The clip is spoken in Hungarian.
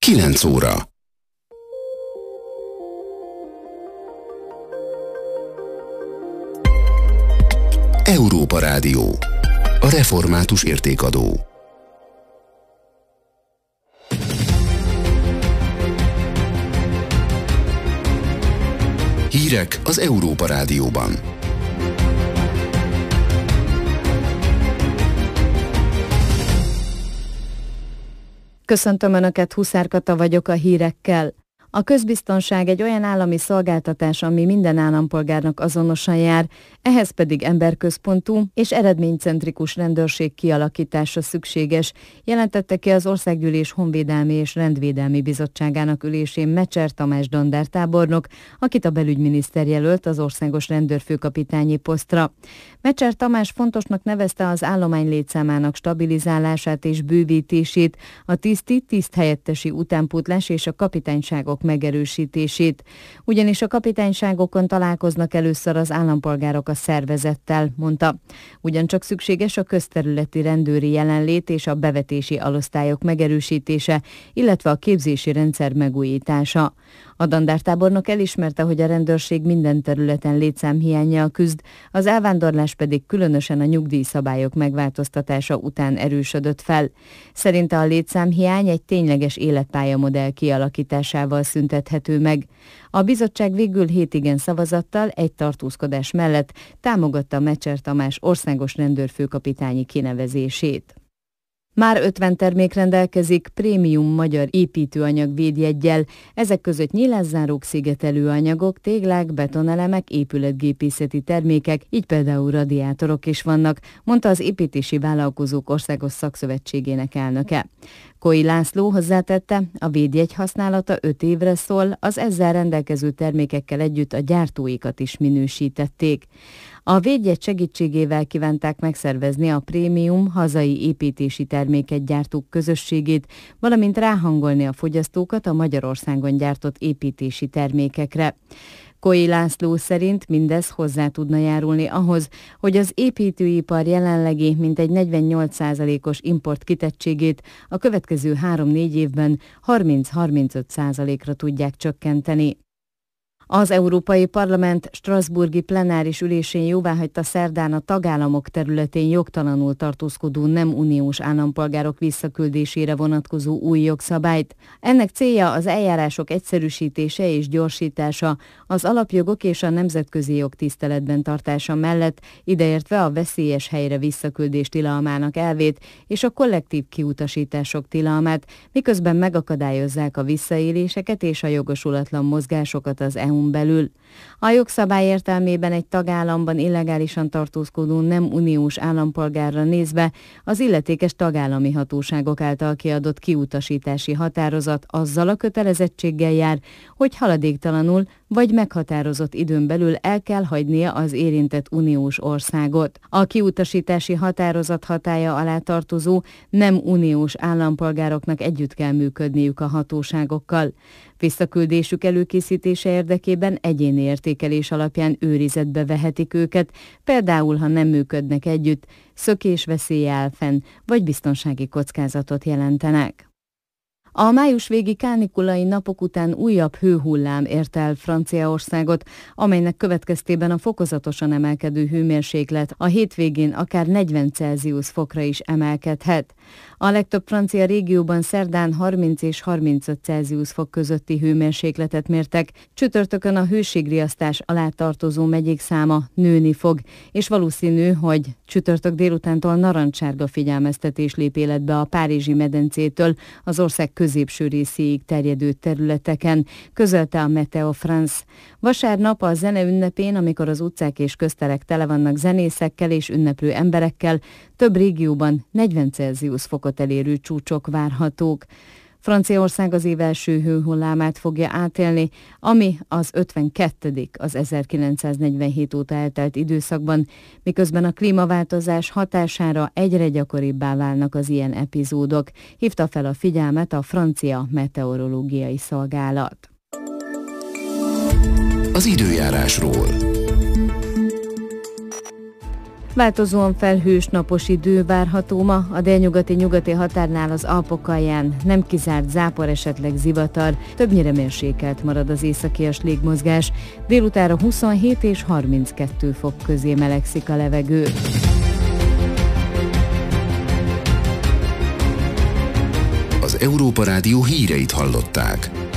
9 óra. Európa Rádió. A református értékadó. Hírek az Európa Rádióban. Köszöntöm Önöket, Huszár Kata vagyok a hírekkel. A közbiztonság egy olyan állami szolgáltatás, ami minden állampolgárnak azonosan jár, ehhez pedig emberközpontú és eredménycentrikus rendőrség kialakítása szükséges, jelentette ki az Országgyűlés Honvédelmi és Rendvédelmi Bizottságának ülésén Mecser Tamás dandártábornok, akit a belügyminiszter jelölt az országos rendőrfőkapitányi posztra. Mecser Tamás fontosnak nevezte az állomány létszámának stabilizálását és bővítését, a tiszthelyettesi utánpótlás és a kapitányságok megerősítését. Ugyanis a kapitányságokon találkoznak először az állampolgárok a szervezettel, mondta. Ugyancsak szükséges a közterületi rendőri jelenlét és a bevetési alosztályok megerősítése, illetve a képzési rendszer megújítása. A dandártábornok elismerte, hogy a rendőrség minden területen létszámhiánnyal küzd, az elvándorlás pedig különösen a nyugdíjszabályok megváltoztatása után erősödött fel. Szerinte a létszámhiány egy tényleges életpályamodell kialakításával szüntethető meg. A bizottság végül 7 igen szavazattal, egy tartózkodás mellett támogatta Mecser Tamás országos rendőrfőkapitányi kinevezését. Már 50 termék rendelkezik prémium magyar építőanyag védjeggyel, ezek között nyilászárók, szigetelő anyagok, téglák, betonelemek, épületgépészeti termékek, így például radiátorok is vannak, mondta az Építési Vállalkozók Országos Szakszövetségének elnöke. Koi László hozzátette, a védjegy használata 5 évre szól, az ezzel rendelkező termékekkel együtt a gyártóikat is minősítették. A védjegy segítségével kívánták megszervezni a prémium hazai építési terméket gyártók közösségét, valamint ráhangolni a fogyasztókat a Magyarországon gyártott építési termékekre. Koi László szerint mindez hozzá tudna járulni ahhoz, hogy az építőipar jelenlegi mintegy 48%-os import kitettségét a következő 3-4 évben 30-35%-ra tudják csökkenteni. Az Európai Parlament strasbourgi plenáris ülésén jóváhagyta szerdán a tagállamok területén jogtalanul tartózkodó nem uniós állampolgárok visszaküldésére vonatkozó új jogszabályt. Ennek célja az eljárások egyszerűsítése és gyorsítása, az alapjogok és a nemzetközi jog tiszteletben tartása mellett, ideértve a veszélyes helyre visszaküldés tilalmának elvét és a kollektív kiutasítások tilalmát, miközben megakadályozzák a visszaéléseket és a jogosulatlan mozgásokat az EU belül. A jogszabály értelmében egy tagállamban illegálisan tartózkodó nem uniós állampolgárra nézve az illetékes tagállami hatóságok által kiadott kiutasítási határozat azzal a kötelezettséggel jár, hogy haladéktalanul vagy meghatározott időn belül el kell hagynia az érintett uniós országot. A kiutasítási határozat hatálya alá tartozó nem uniós állampolgároknak együtt kell működniük a hatóságokkal. Visszaküldésük előkészítése érdekében egyéni értékelés alapján őrizetbe vehetik őket, például ha nem működnek együtt, szökés veszélye áll fenn, vagy biztonsági kockázatot jelentenek. A május végi kánikulai napok után újabb hőhullám érte el Franciaországot, amelynek következtében a fokozatosan emelkedő hőmérséklet a hétvégén akár 40 Celsius fokra is emelkedhet. A legtöbb francia régióban szerdán 30 és 35 Celsius fok közötti hőmérsékletet mértek, csütörtökön a hőségriasztás alá tartozó megyék száma nőni fog, és valószínű, hogy csütörtök délutántól narancssárga figyelmeztetés lép életbe a Párizsi medencétől az ország középső részéig terjedő területeken, közölte a Meteo France. Vasárnap a zene ünnepén, amikor az utcák és közterek tele vannak zenészekkel és ünneplő emberekkel, több régióban 40 Celsius fokot elérő csúcsok várhatók. Franciaország az év első hőhullámát fogja átélni, ami az 52. az 1947 óta eltelt időszakban, miközben a klímaváltozás hatására egyre gyakoribbá válnak az ilyen epizódok, hívta fel a figyelmet a francia meteorológiai szolgálat. Az időjárásról. Változóan felhős, napos idő várható ma, a délnyugati-nyugati határnál az Alpok alján nem kizárt zápor, esetleg zivatar, többnyire mérsékelt marad az északias légmozgás, délutánra 27 és 32 fok közé melegszik a levegő. Az Európa Rádió híreit hallották.